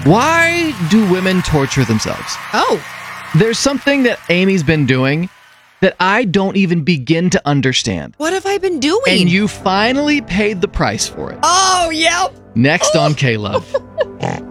Why do women torture themselves? Oh. There's something that Amy's been doing that I don't even begin to understand. What have I been doing? And you finally paid the price for it. Oh, yep. Next on K-Love.